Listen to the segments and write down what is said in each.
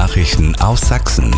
Nachrichten aus Sachsen.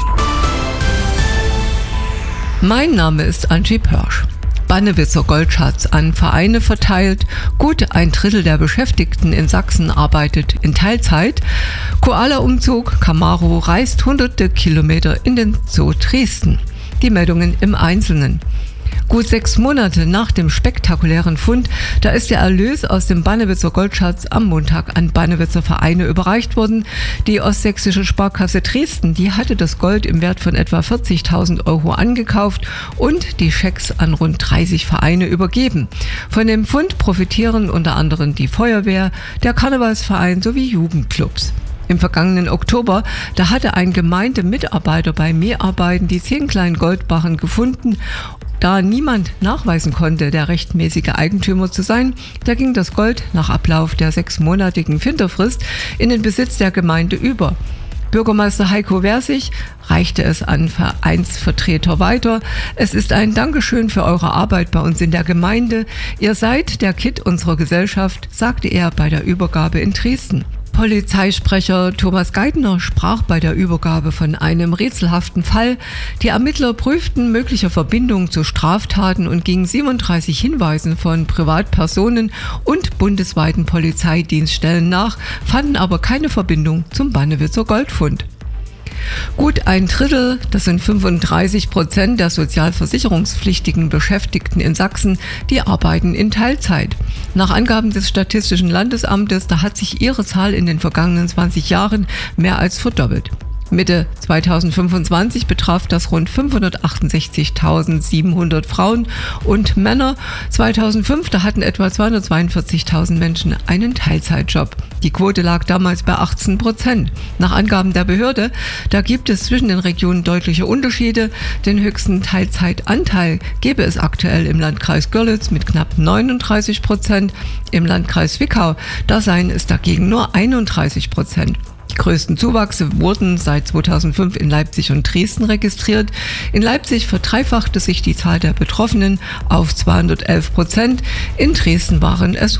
Mein Name ist Angie Pörsch. Bannewitzer Goldschatz an Vereine verteilt. Gut ein Drittel der Beschäftigten in Sachsen arbeitet in Teilzeit. Koala-Umzug. Camaro reist hunderte Kilometer in den Zoo Dresden. Die Meldungen im Einzelnen. Gut 6 Monate nach dem spektakulären Fund, da ist der Erlös aus dem Bannewitzer Goldschatz am Montag an Bannewitzer Vereine überreicht worden. Die Ostsächsische Sparkasse Dresden, die hatte das Gold im Wert von etwa 40.000 € angekauft und die Schecks an rund 30 Vereine übergeben. Von dem Fund profitieren unter anderem die Feuerwehr, der Karnevalsverein sowie Jugendclubs. Im vergangenen Oktober, da hatte ein Gemeindemitarbeiter bei Mäharbeiten die 10 kleinen Goldbarren gefunden. Da niemand nachweisen konnte, der rechtmäßige Eigentümer zu sein, da ging das Gold nach Ablauf der 6-monatigen Finderfrist in den Besitz der Gemeinde über. Bürgermeister Heiko Versich reichte es an Vereinsvertreter weiter. Es ist ein Dankeschön für eure Arbeit bei uns in der Gemeinde. Ihr seid der Kitt unserer Gesellschaft, sagte er bei der Übergabe in Dresden. Polizeisprecher Thomas Geithner sprach bei der Übergabe von einem rätselhaften Fall. Die Ermittler prüften mögliche Verbindungen zu Straftaten und gingen 37 Hinweisen von Privatpersonen und bundesweiten Polizeidienststellen nach, fanden aber keine Verbindung zum Bannewitzer Goldfund. Gut ein Drittel, das sind 35% der sozialversicherungspflichtigen Beschäftigten in Sachsen, die arbeiten in Teilzeit. Nach Angaben des Statistischen Landesamtes, da hat sich ihre Zahl in den vergangenen 20 Jahren mehr als verdoppelt. Mitte 2025 betraf das rund 568.700 Frauen und Männer. 2005, da hatten etwa 242.000 Menschen einen Teilzeitjob. Die Quote lag damals bei 18%. Nach Angaben der Behörde, da gibt es zwischen den Regionen deutliche Unterschiede. Den höchsten Teilzeitanteil gäbe es aktuell im Landkreis Görlitz mit knapp 39%. Im Landkreis Zwickau, da seien es dagegen nur 31%. Die größten Zuwachse wurden seit 2005 in Leipzig und Dresden registriert. In Leipzig verdreifachte sich die Zahl der Betroffenen auf 211%. In Dresden waren es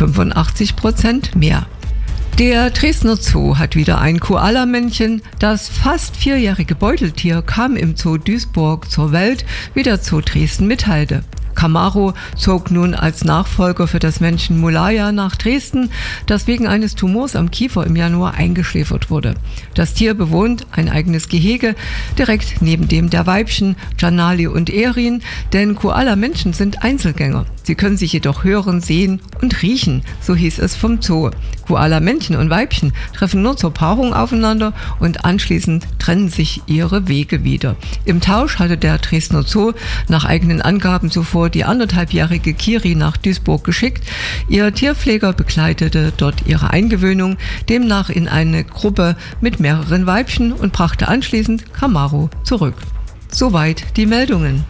185% mehr. Der Dresdner Zoo hat wieder ein Koala-Männchen. Das fast 4-jährige Beuteltier kam im Zoo Duisburg zur Welt, wie der Zoo Dresden mitteilte. Camaro zog nun als Nachfolger für das Männchen Mulaya nach Dresden, das wegen eines Tumors am Kiefer im Januar eingeschläfert wurde. Das Tier bewohnt ein eigenes Gehege direkt neben dem der Weibchen Janali und Erin, denn Koala-Männchen sind Einzelgänger. Sie können sich jedoch hören, sehen und riechen, so hieß es vom Zoo. Koala-Männchen und Weibchen treffen nur zur Paarung aufeinander und anschließend trennen sich ihre Wege wieder. Im Tausch hatte der Dresdner Zoo nach eigenen Angaben zuvor die 1,5-jährige Kiri nach Duisburg geschickt. Ihr Tierpfleger begleitete dort ihre Eingewöhnung, demnach in eine Gruppe mit mehreren Weibchen und brachte anschließend Camaro zurück. Soweit die Meldungen.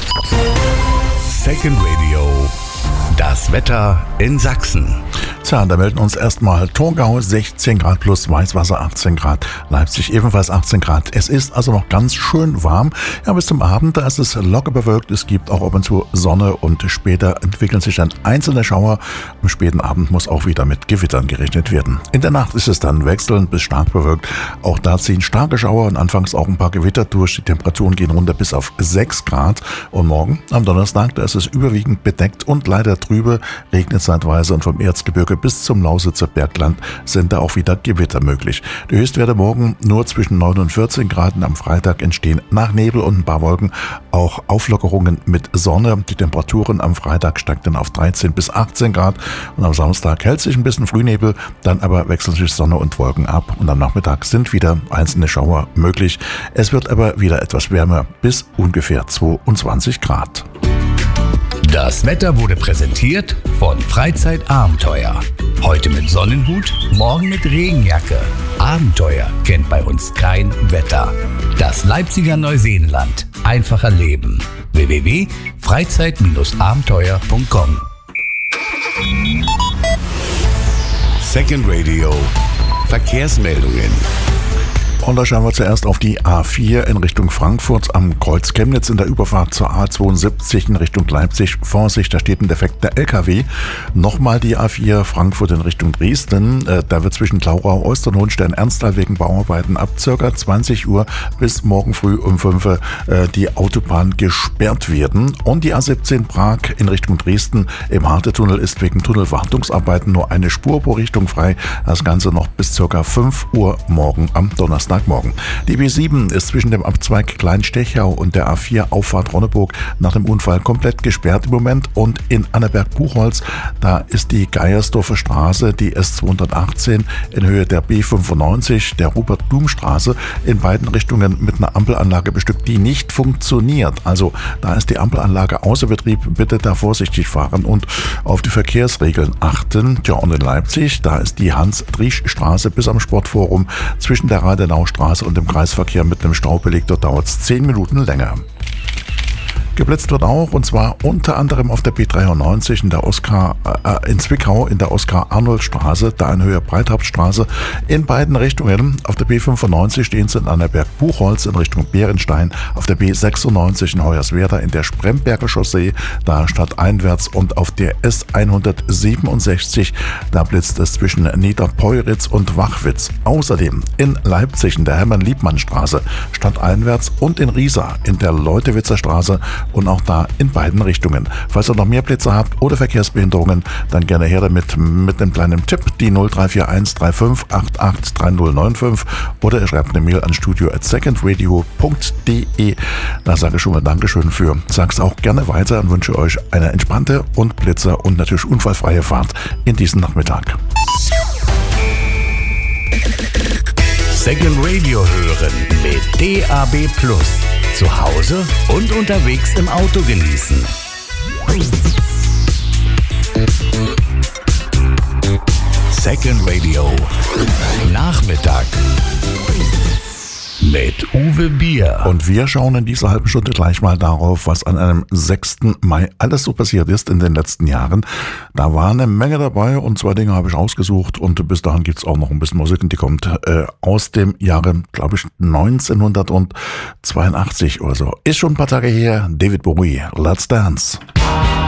Second Radio. Das Wetter in Sachsen. Tja, da melden uns erstmal Thurgau 16 Grad plus Weißwasser 18 Grad, Leipzig ebenfalls 18 Grad. Es ist also noch ganz schön warm. Ja, bis zum Abend, da ist es locker bewölkt. Es gibt auch ab und zu Sonne und später entwickeln sich dann einzelne Schauer. Am späten Abend muss auch wieder mit Gewittern gerechnet werden. In der Nacht ist es dann wechselnd bis stark bewölkt. Auch da ziehen starke Schauer und anfangs auch ein paar Gewitter durch. Die Temperaturen gehen runter bis auf 6 Grad. Und morgen, am Donnerstag, da ist es überwiegend bedeckt und leider trübe, regnet zeitweise und vom Erzgebirge bis zum Lausitzer Bergland sind da auch wieder Gewitter möglich. Die Höchstwerte morgen nur zwischen 9 und 14 Grad. Am Freitag entstehen nach Nebel und ein paar Wolken auch Auflockerungen mit Sonne. Die Temperaturen am Freitag steigen dann auf 13 bis 18 Grad und am Samstag hält sich ein bisschen Frühnebel, dann aber wechseln sich Sonne und Wolken ab und am Nachmittag sind wieder einzelne Schauer möglich. Es wird aber wieder etwas wärmer bis ungefähr 22 Grad. Das Wetter wurde präsentiert von Freizeitabenteuer. Heute mit Sonnenhut, morgen mit Regenjacke. Abenteuer kennt bei uns kein Wetter. Das Leipziger Neuseenland. Einfacher Leben. www.freizeit-abenteuer.com. Second Radio. Verkehrsmeldungen. Und da schauen wir zuerst auf die A4 in Richtung Frankfurt am Kreuz Chemnitz in der Überfahrt zur A72 in Richtung Leipzig. Vorsicht, da steht ein defekter LKW. Nochmal die A4 Frankfurt in Richtung Dresden. Da wird zwischen Klauchau, Osternhohenstein, Ernsthal wegen Bauarbeiten ab ca. 20 Uhr bis morgen früh um 5 Uhr die Autobahn gesperrt werden. Und die A17 Prag in Richtung Dresden im Hartetunnel ist wegen Tunnelwartungsarbeiten nur eine Spur pro Richtung frei. Das Ganze noch bis ca. 5 Uhr morgen am Donnerstagmorgen. Die B7 ist zwischen dem Abzweig Kleinstechau und der A4 Auffahrt Ronneburg nach dem Unfall komplett gesperrt im Moment. Und in Annaberg-Buchholz, da ist die Geiersdorfer Straße, die S218 in Höhe der B95, der Rupert-Blum-Straße in beiden Richtungen mit einer Ampelanlage bestückt, die nicht funktioniert. Also da ist die Ampelanlage außer Betrieb. Bitte da vorsichtig fahren und auf die Verkehrsregeln achten. Tja, und in Leipzig, da ist die Hans-Driesch-Straße bis am Sportforum zwischen der Radenaustraße und dem Kreisverkehr mit einem Stau belegt. Dort dauert es 10 Minuten länger. Geblitzt wird auch, und zwar unter anderem auf der B93 in Zwickau in der Oskar-Arnold-Straße, da in Höhe Breithauptstraße in beiden Richtungen. Auf der B95 stehen sie in Annaberg-Buchholz in Richtung Bärenstein, auf der B96 in Hoyerswerda in der Spremberger Chaussee, da stadteinwärts, und auf der S167, da blitzt es zwischen Niederpeuritz und Wachwitz. Außerdem in Leipzig in der Hermann-Liebmann-Straße stadteinwärts und in Riesa in der Leutewitzer Straße und auch da in beiden Richtungen. Falls ihr noch mehr Blitze habt oder Verkehrsbehinderungen, dann gerne her damit mit einem kleinen Tipp, die 0341 35 88 3095, oder ihr schreibt eine Mail an studio@secondradio.de. Da sage ich schon mal Dankeschön für. Sag's auch gerne weiter und wünsche euch eine entspannte und blitze- und natürlich unfallfreie Fahrt in diesem Nachmittag. Second Radio hören mit DAB+. Zu Hause und unterwegs im Auto genießen. Second Radio Nachmittag mit Uwe Bier. Und wir schauen in dieser halben Stunde gleich mal darauf, was an einem 6. Mai alles so passiert ist in den letzten Jahren. Da war eine Menge dabei und 2 Dinge habe ich ausgesucht, und bis dahin gibt es auch noch ein bisschen Musik, und die kommt aus dem Jahre, glaube ich, 1982 oder so. Ist schon ein paar Tage her. David Bowie, Let's Dance.